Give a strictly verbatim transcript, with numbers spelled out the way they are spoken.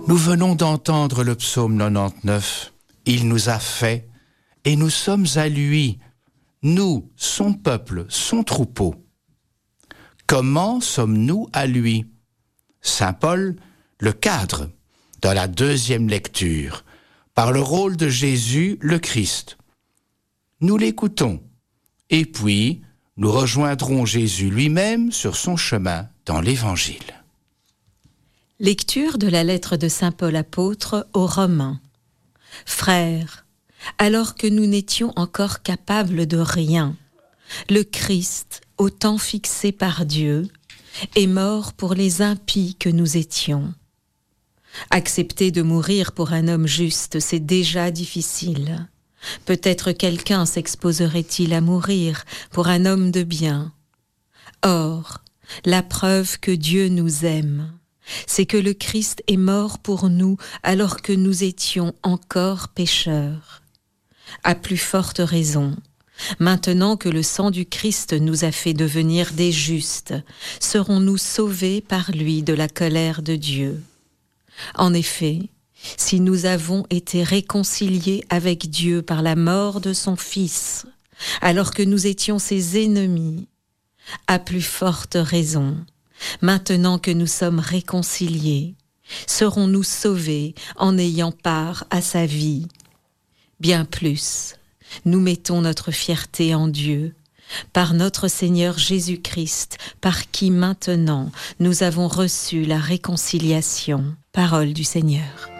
Nous venons d'entendre le psaume quatre-vingt-dix-neuf. Il nous a fait et nous sommes à lui, nous, son peuple, son troupeau. Comment sommes-nous à lui? Saint Paul le cadre dans la deuxième lecture, par le rôle de Jésus le Christ. Nous l'écoutons, et puis nous rejoindrons Jésus lui-même sur son chemin dans l'Évangile. Lecture de la lettre de Saint Paul apôtre aux Romains. Frères, alors que nous n'étions encore capables de rien, le Christ, au temps fixé par Dieu, est mort pour les impies que nous étions. Accepter de mourir pour un homme juste, c'est déjà difficile. Peut-être quelqu'un s'exposerait-il à mourir pour un homme de bien. Or, la preuve que Dieu nous aime, c'est que le Christ est mort pour nous alors que nous étions encore pécheurs. À plus forte raison, maintenant que le sang du Christ nous a fait devenir des justes, serons-nous sauvés par lui de la colère de Dieu. En effet, si nous avons été réconciliés avec Dieu par la mort de son Fils, alors que nous étions ses ennemis, à plus forte raison, maintenant que nous sommes réconciliés, serons-nous sauvés en ayant part à sa vie. Bien plus, nous mettons notre fierté en Dieu, par notre Seigneur Jésus-Christ, par qui maintenant nous avons reçu la réconciliation. Parole du Seigneur.